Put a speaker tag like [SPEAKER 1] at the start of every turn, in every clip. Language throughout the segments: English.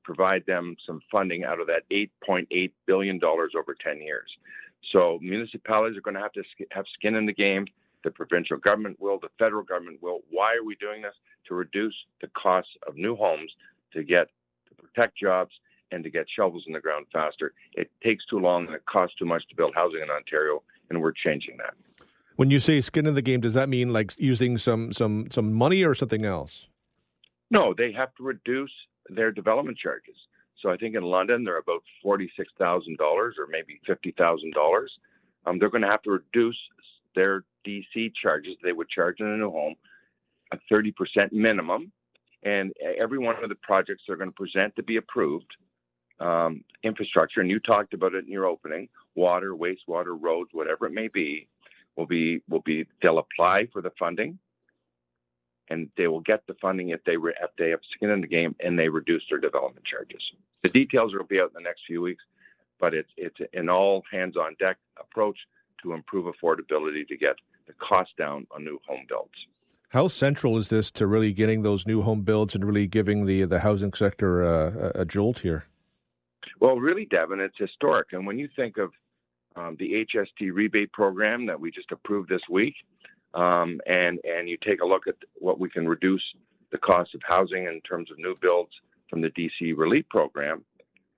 [SPEAKER 1] provide them some funding out of that $8.8 billion over 10 years. So municipalities are going to have have skin in the game. The provincial government will, the federal government will. Why are we doing this? To reduce the costs of new homes, to protect jobs, and to get shovels in the ground faster. It takes too long and it costs too much to build housing in Ontario, and we're changing that.
[SPEAKER 2] When you say skin in the game, does that mean like using some money or something else?
[SPEAKER 1] No, they have to reduce their development charges. So I think in London, they're about $46,000 or maybe $50,000. They're going to have to reduce their DC charges they would charge in a new home, a 30% minimum. And every one of the projects they're going to present to be approved, infrastructure, and you talked about it in your opening, water, wastewater, roads, whatever it may be, they'll apply for the funding, and they will get the funding if they have skin in the game and they reduce their development charges. The details will be out in the next few weeks, but it's an all hands on deck approach to improve affordability to get the cost down on new home builds.
[SPEAKER 2] How central is this to really getting those new home builds and really giving the housing sector a jolt here?
[SPEAKER 1] Well, really, Devin, it's historic. And when you think of the HST rebate program that we just approved this week, and you take a look at what we can reduce the cost of housing in terms of new builds from the DC Relief Program,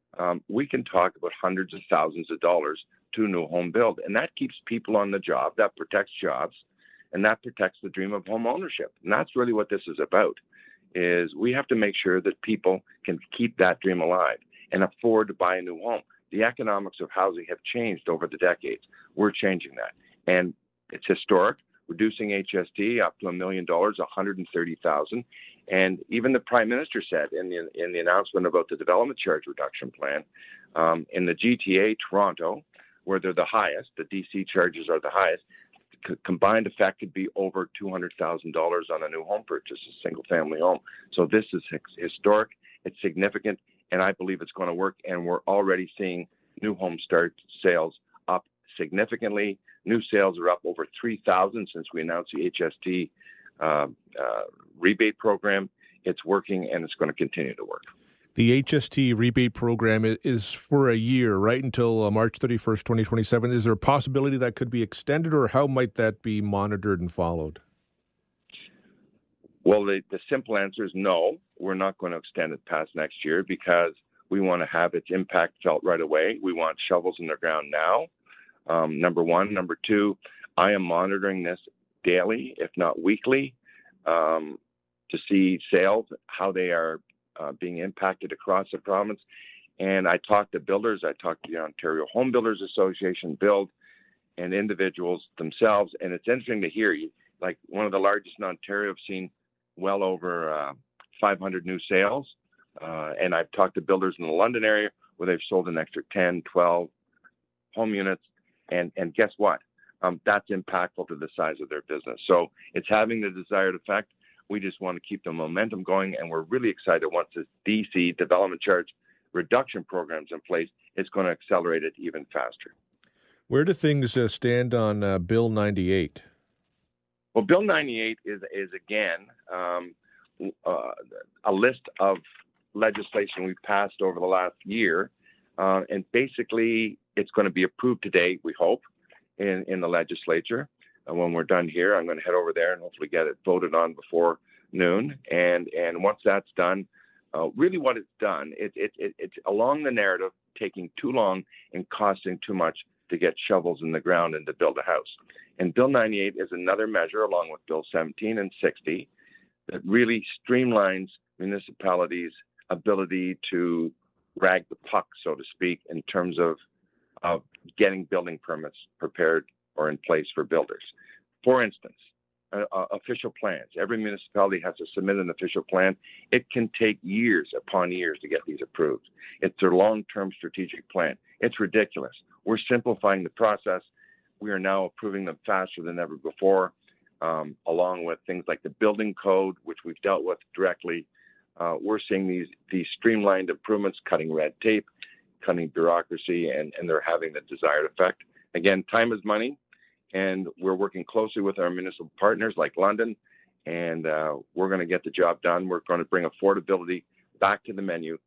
[SPEAKER 1] we can talk about hundreds of thousands of dollars to a new home build. And that keeps people on the job, that protects jobs, and that protects the dream of home ownership. And that's really what this is about, is we have to make sure that people can keep that dream alive and afford to buy a new home. The economics of housing have changed over the decades. We're changing that. And it's historic, reducing HST up to $1 million, $130,000. And even the Prime Minister said in the announcement about the development charge reduction plan, in the GTA, Toronto, where they're the highest, the DC charges are the highest, combined effect could be over $200,000 on a new home purchase, a single-family home. So this is historic, it's significant, and I believe it's going to work. And we're already seeing new home start sales up significantly. New sales are up over 3,000 since we announced the HST rebate program. It's working, and it's going to continue to work.
[SPEAKER 2] The HST rebate program is for a year, right, until March 31st, 2027. Is there a possibility that could be extended, or how might that be monitored and followed?
[SPEAKER 1] Well, the simple answer is no. We're not going to extend it past next year because we want to have its impact felt right away. We want shovels in the ground now, number one. Number two, I am monitoring this daily, if not weekly, to see sales, how they are being impacted across the province. And I talked to builders. I talked to the Ontario Home Builders Association, Build, and individuals themselves. And it's interesting to hear you. Like one of the largest in Ontario, I've seen well over 500 new sales. And I've talked to builders in the London area where they've sold an extra 10, 12 home units. And guess what? That's impactful to the size of their business. So it's having the desired effect. We just want to keep the momentum going, and we're really excited once this DC development charge reduction program's in place, it's going to accelerate it even faster.
[SPEAKER 2] Where do things stand on Bill 98?
[SPEAKER 1] Well, Bill 98 is again, a list of legislation we've passed over the last year, and basically it's going to be approved today, we hope, in the legislature. When we're done here, I'm going to head over there and hopefully get it voted on before noon. And once that's done, really what it's done, it's along the narrative, taking too long and costing too much to get shovels in the ground and to build a house. And Bill 98 is another measure, along with Bill 17 and 60, that really streamlines municipalities' ability to drag the puck, so to speak, in terms of getting building permits prepared or in place for builders. For instance, official plans. Every municipality has to submit an official plan. It can take years upon years to get these approved. It's their long-term strategic plan. It's ridiculous. We're simplifying the process. We are now approving them faster than ever before, along with things like the building code, which we've dealt with directly. We're seeing these streamlined improvements, cutting red tape, cutting bureaucracy, and they're having the desired effect. Again, time is money. And we're working closely with our municipal partners like London, and we're going to get the job done. We're going to bring affordability back to the menu